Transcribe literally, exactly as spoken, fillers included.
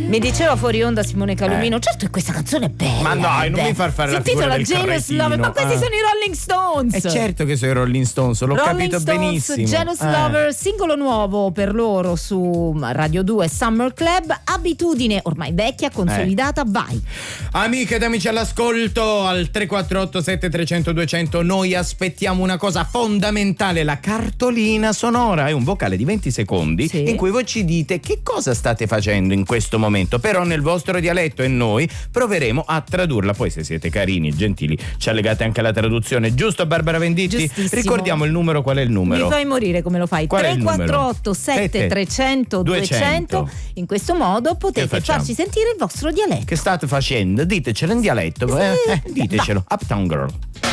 Mi diceva fuori onda Simone Calumino, Eh. certo che questa canzone è bella. Ma dai, non beh. mi far fare si la figura intitola del Jealous cretino. Lover, ma questi Ah. sono i Rolling Stones. È certo che sono i Rolling Stones, l'ho Rolling capito Stones, benissimo. Jealous Eh. Lover, singolo nuovo per loro su Radio due Summer Club, abitudine ormai vecchia, consolidata, vai. Amiche ed amici all'ascolto, al tre quattro otto sette tre zero zero due zero zero noi aspettiamo una cosa fondamentale, la cartolina sonora. È un vocale di venti secondi Sì. in cui voi ci dite che cosa state facendo in questo momento, però nel vostro dialetto, e noi proveremo a tradurla. Poi se siete carini e gentili ci allegate anche la traduzione, giusto Barbara Venditti? Giustissimo. Ricordiamo il numero, qual è il numero? Mi fai morire come lo fai. Qual è il tre quattro otto numero? sette tre zero zero due zero zero. In questo modo potete facciamo? farci sentire il vostro dialetto. Che state facendo? Ditecelo in dialetto, eh? Eh, ditecelo. Uptown Girl.